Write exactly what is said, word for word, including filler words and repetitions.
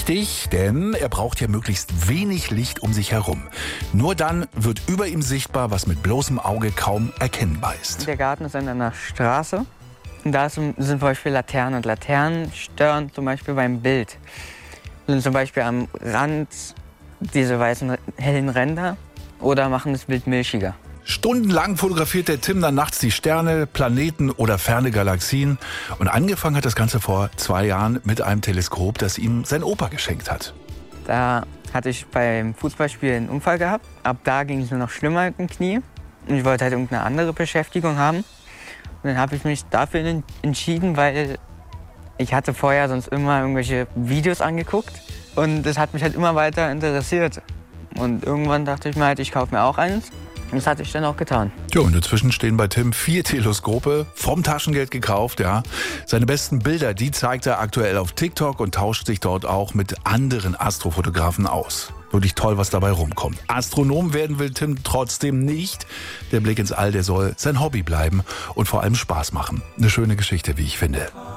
Richtig, denn er braucht ja möglichst wenig Licht um sich herum. Nur dann wird über ihm sichtbar, was mit bloßem Auge kaum erkennbar ist. Der Garten ist an einer Straße. Und da sind zum Beispiel Laternen. Und Laternen stören zum Beispiel beim Bild. Sind zum Beispiel am Rand diese weißen hellen Ränder oder machen das Bild milchiger. Stundenlang fotografiert der Tim dann nachts die Sterne, Planeten oder ferne Galaxien. Und angefangen hat das Ganze vor zwei Jahren mit einem Teleskop, das ihm sein Opa geschenkt hat. Da hatte ich beim Fußballspiel einen Unfall gehabt. Ab da ging es nur noch schlimmer mit dem Knie. Und ich wollte halt irgendeine andere Beschäftigung haben. Und dann habe ich mich dafür entschieden, weil ich hatte vorher sonst immer irgendwelche Videos angeguckt. Und das hat mich halt immer weiter interessiert. Und irgendwann dachte ich mir halt, ich kaufe mir auch eins. Und das hatte ich dann auch getan. Ja, und inzwischen stehen bei Tim vier Teleskope, vom Taschengeld gekauft, ja. Seine besten Bilder, die zeigt er aktuell auf TikTok und tauscht sich dort auch mit anderen Astrofotografen aus. Wirklich toll, was dabei rumkommt. Astronom werden will Tim trotzdem nicht. Der Blick ins All, der soll sein Hobby bleiben und vor allem Spaß machen. Eine schöne Geschichte, wie ich finde.